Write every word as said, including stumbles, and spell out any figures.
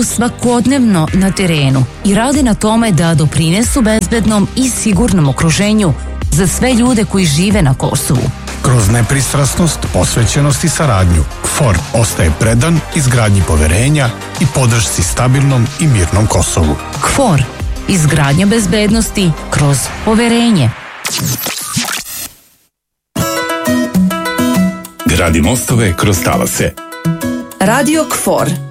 svakodnevno na terenu i rade na tome da doprinesu bezbednom i sigurnom okruženju za sve ljude koji žive na Kosovu. Kroz nepristrasnost, posvećenost i saradnju, K F O R ostaje predan izgradnji poverenja i podršci stabilnom i mirnom Kosovu. K F O R, izgradnja bezbednosti kroz poverenje. Gradi mostove kroz talase. Radio K F O R.